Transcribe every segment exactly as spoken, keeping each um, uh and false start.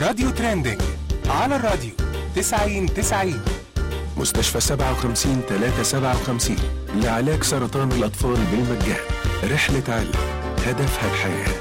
راديو ترندنج على الراديو تسعين تسعين. مستشفى سبعة وخمسين ثلاثة سبعة وخمسين لعلاج سرطان الأطفال بالمجان. رحلة علم هدفها الحياة.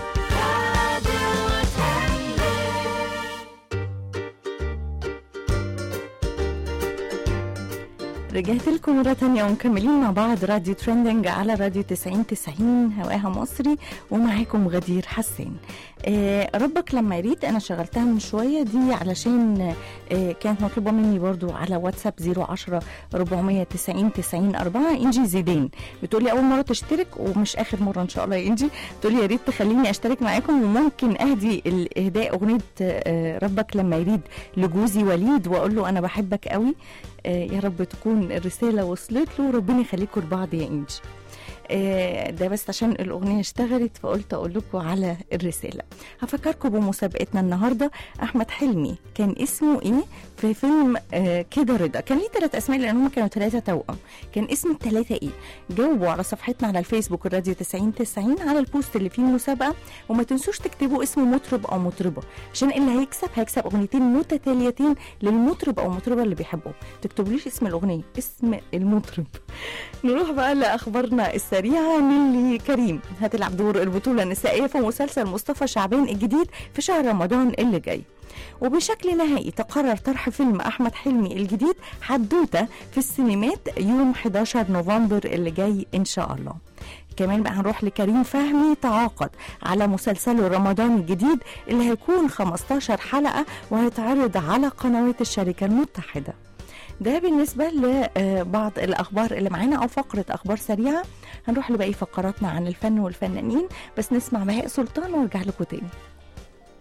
رجعت لكم مرة تانية ومكملين مع بعض راديو ترندنج على راديو تسعين تسعين هواها مصري، ومعاكم غدير حسين. آه ربك لما يريد أنا شغلتها من شوية دي علشان آه كانت مطلوبة مني برضو على واتساب زيرو عشرة ربعمية تسعين تسعين أربعة. إنجي زيدين بتقولي أول مرة تشترك ومش آخر مرة إن شاء الله يا إنجي. بتقولي يا ريت تخليني أشترك معاكم وممكن أهدي الإهداء أغنية آه ربك لما يريد لجوزي وليد وأقول له أنا بحبك قوي. آه يا رب تكون الرسالة وصلت له وربنا يخليكم لبعض يا إنجي. آه ده بس عشان الأغنية اشتغلت فقلت أقول لكم على الرسالة. هفكركم بمسابقتنا النهاردة. أحمد حلمي كان اسمه إيه في فيلم آه كده رضا؟ كان ليه ثلاث أسماء لأن هم كانوا ثلاثة توأم. كان اسم الثلاثة إيه؟ جاوبوا على صفحتنا على الفيسبوك الراديو تسعين تسعين على البوست اللي فيه المسابقة، وما تنسوش تكتبوا اسم مطرب أو مطربة عشان اللي هيكسب هيكسب أغنيتين متتاليتين للمطرب أو مطربة اللي بيحبوه. تكتبوليش اسم الأغنية، اسم المطرب. نروح بقى لأخبارنا السريعة. نيلي كريم هتلعب دور البطولة النسائية في مسلسل مصطفى شعبان الجديد في شهر رمضان اللي جاي. وبشكل نهائي تقرر طرح فيلم أحمد حلمي الجديد حدوتة في السينمات يوم حداشر نوفمبر اللي جاي إن شاء الله. كمان بقى هنروح لكريم فهمي تعاقد على مسلسله رمضان الجديد اللي هيكون خمستاشر حلقة وهيتعرض على قنوات الشركة المتحدة. ده بالنسبة لبعض الأخبار اللي معانا أو فقرة أخبار سريعة. هنروح لباقي فقراتنا عن الفن والفنانين، بس نسمع بهاء سلطان ونرجع لكم تاني.